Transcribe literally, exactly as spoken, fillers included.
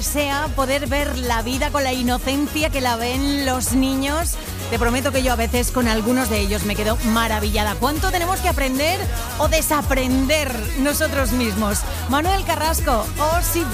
sea poder ver la vida con la inocencia que la ven los niños. Te prometo que yo a veces con algunos de ellos me quedo maravillada. ¿Cuánto tenemos que aprender o desaprender nosotros mismos? Manuel Carrasco, oh sí.